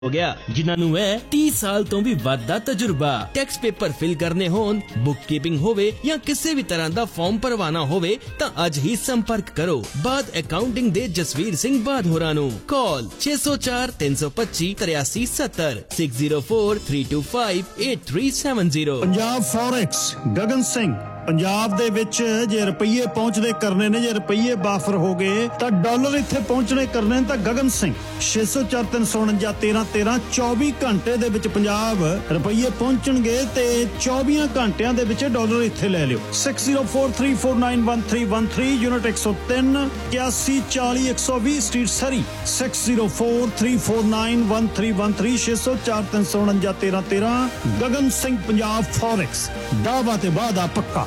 हो गया जिन्होंने है 30 साल तो भी वधा तजुर्बा। टैक्स पेपर फिल करने होन, बुक कीपिंग होवे या किसी भी तरह दा फॉर्म भरवाना होवे ता अज ही संपर्क करो बाद अकाउंटिंग दे जसवीर सिंह बाद होरां नू। कॉल 604 325 83 70 604 325 8370। पंजाब फॉरेक्स गगन सिंह पंजाब दे विच जे रुपये पहुंचदे करने ने, जे रुपये बाफर हो गए तो डॉलर इत्थे पहुंचने करने तो गगन सिंह 604 349 13 13 24 घंटे दे विच पंजाब रुपये पहुंचणगे ते 24 घंटियां दे विच डॉलर इत्थे ले लियो। 6043491313 यूनिट 103 81 40 120 स्ट्रीट सरी 6043491313 604 349 13 13 गगन सिंह पंजाब फॉरेक्स दावा ते वादा पक्का।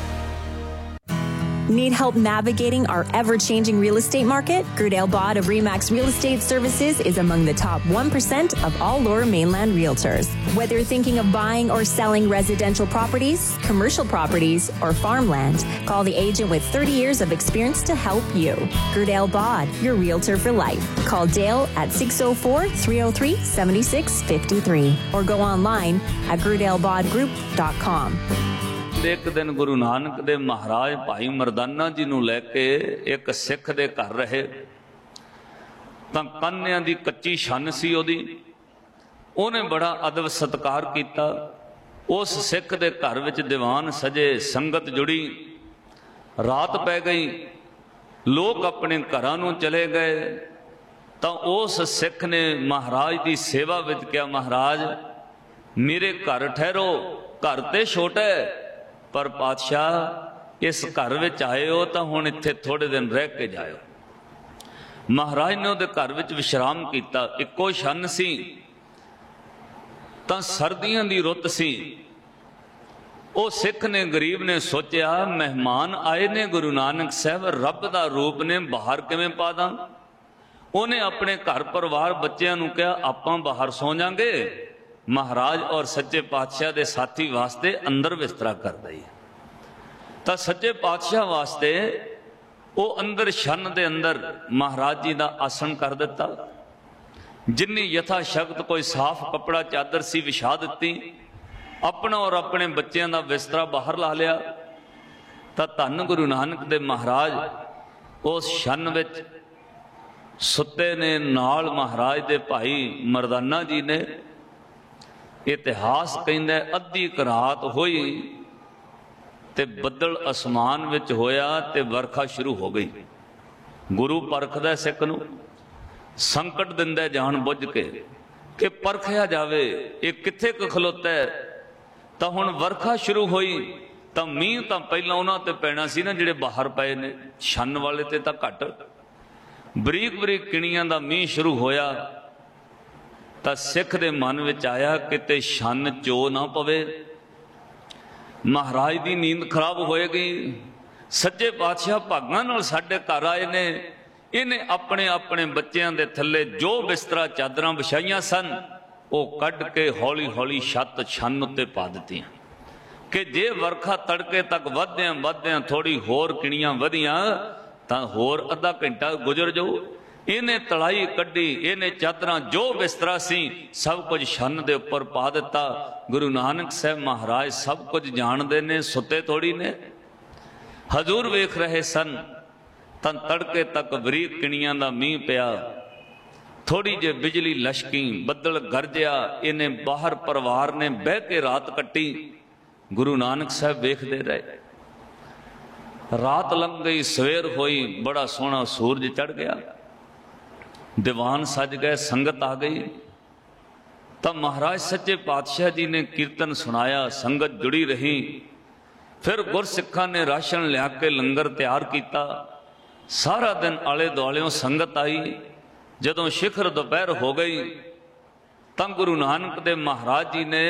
Need help navigating our ever-changing real estate market? Gerdale Bod of Remax Real Estate Services is among the top 1% of all Lower Mainland realtors. Whether you're thinking of buying or selling residential properties, commercial properties, or farmland, call the agent with 30 years of experience to help you. Gerdale Bod, your realtor for life. Call Dale at 604-303-7653 or go online at gerdalebodgroup.com. एक दिन गुरु नानक दे महाराज भाई मरदाना जी नूं लैके एक सिख दे घर रहे तां कान्हिਆਂ दी कच्ची छन सी ओदी ओने बड़ा अदब सत्कार कीता। उस सिख दे घर विच दीवान सजे, संगत जुड़ी, रात पै गई, लोग अपने घरां नूं चले गए तां उस सिख ने महाराज दी सेवा विच कहा, महाराज मेरे घर ठहरो, घर ते छोटा है पर पातशाह इस घर विच आए हो तो हुण इत्थे थोड़े दिन रह के जाओ। महाराज ने उहदे घर विच विश्राम कीता। इक्को छन सी तां सर्दियां दी रुत सी। ਉਹ सिख ने गरीब ने सोचा मेहमान आए ने गुरु नानक साहब रब दा रूप ने बाहर किवें पा दां। उन्हें अपने घर परिवार बच्चों नूं कहा आपां बाहर सौ जांगे, महाराज और सच्चे पातशाह दे साथी वास्ते अंदर बिस्तरा कर दई। तो सच्चे पातशाह वास्ते वो अंदर छन दे अंदर महाराज जी का आसन कर दिता। जिन्नी यथा शक्त कोई साफ कपड़ा चादर सी विछा दी, अपना और अपने बच्चों का बिस्तरा बाहर ला लिया। तो धन गुरु नानक दे महाराज उस छन विच सुते ने, नाल महाराज दे भाई मरदाना जी ने। इतिहास कहंदा अद्धी रात होई ते बदल आसमान विच होया ते वर्खा शुरू हो गई। गुरु परखदा सिख नूं, संकट दिंदा जान बुझ के कि परखिया जावे ये कित्थे खलोता है। तां हुण वर्खा शुरू होई तां मींह तां पहलां उन्हां ते पैना सी ना जिहड़े बाहर पए ने, छन वाले ते तां घट। बरीक बरीक किणियां दा मींह शुरू होया तो सिख दे मन विच आया किते छन चो ना पवे। महाराज दी नींद खराब होएगी। सच्चे पातशाह भागां नाल साडे घर आए ने, इन्हें अपने अपने बच्चों के थल्ले जो बिस्तरा चादरां विछाइयां सन वो कढ़ के हौली हौली छत छन उत्ते पा दित्तियां कि जे वर्खा तड़के तक वधदियां वधदियां थोड़ी होर किणियां वधियां तां होर अद्धा घंटा गुजर जाओ। इन्हें तलाई कड्डी, इन्हें चादरां जो बिस्तरा सी सब कुछ छन दे उपर पा दिता। गुरु नानक साहब महाराज सब कुछ जानते ने, सुते थोड़ी ने। हजूर वेख रहे सन तां तड़के तक बरीक किणियां दा मींह पिया, थोड़ी जे बिजली लशकी, बदल गरजिया। इन्हें बाहर परिवार ने बह के रात कट्टी। गुरु नानक साहब वेखते रहे। रात लंघ गई, सवेर होई, बड़ा सोहना सूरज चढ़ गया, दीवान सज गए, संगत आ गई। तब महाराज सच्चे पातशाह जी ने कीर्तन सुनाया, संगत जुड़ी रही। फिर गुरसिखा ने राशन लिया के लंगर तैयार किया। सारा दिन आले दुआलियों संगत आई। जदों शिखर दोपहर हो गई तब गुरु नानक दे महाराज जी ने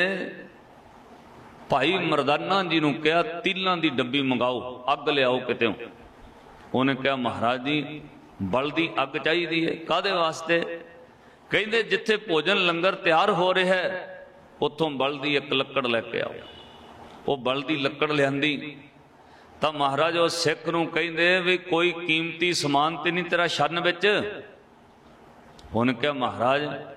भाई मरदाना जी नूं कहा तिलां दी डब्बी मंगाओ, अग लियाओ कितों। उन्हें कहा महाराज जी बल दी अग चाहिए है। कादे वास्ते? कहते जिथे भोजन लंगर तैयार हो रहा है उतों बल दी एक लकड़ लैके आओ। वो बल दी लकड़ लियांदी तो महाराज उस सिख नूं कहंदे भी कोई कीमती समान तो नहीं तेरा छन विच। उन्हें कहा महाराज